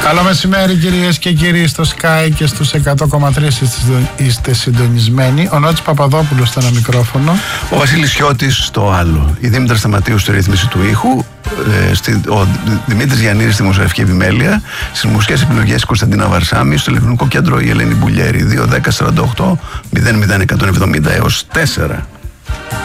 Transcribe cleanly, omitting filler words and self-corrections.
Καλό μεσημέρι κυρίες και κύριοι, στο Sky και στους 100,3 είστε συντονισμένοι. Ο Νότης Παπαδόπουλος στο ένα μικρόφωνο, ο Βασίλης Χιώτης στο άλλο, η Δήμητρα Σταματίου στη ρύθμιση του ήχου, ο Δημήτρης Γιαννήρης στη δημοσιογραφική επιμέλεια, στις μουσικές επιλογές Κωνσταντίνα Βαρσάμι, στο ηλεκτρονικό κέντρο η Ελένη Μπουλιέρη. 2-10-48-00-170 έως 4.